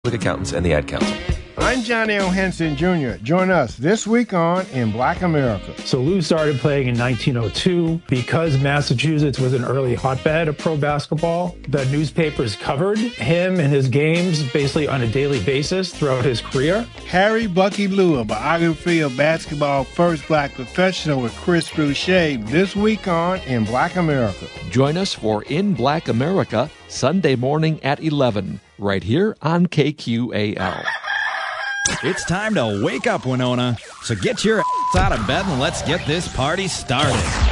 Accountants and the Ad Council. I'm Johnny O. Henson Jr. Join us this week on In Black America. So Lou started playing in 1902. Because Massachusetts was an early hotbed of pro basketball, the newspapers covered him and his games basically on a daily basis throughout his career. Harry Bucky Lou, a biography of basketball first black professional with Chris Boucher this week on In Black America. Join us for In Black America, Sunday morning at 11, right here on KQAL. It's time to wake up, Winona. So get your ass out of bed and let's get this party started.